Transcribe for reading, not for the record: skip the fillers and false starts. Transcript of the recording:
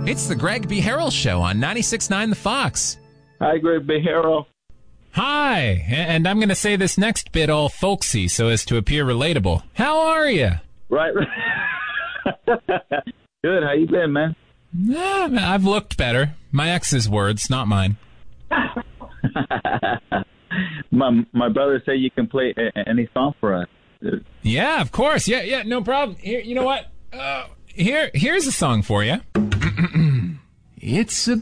It's the Greg B. Harrell Show on 96.9 The Fox. Hi, Greg B. Harrell. Hi, and I'm going to say this next bit all folksy so as to appear relatable. How are you? Right. Good. How you been, man? I've looked better. My ex's words, not mine. My brother said you can play any song for us. Yeah, of course. Yeah, no problem. Here, you know what? Here's a song for you. It's a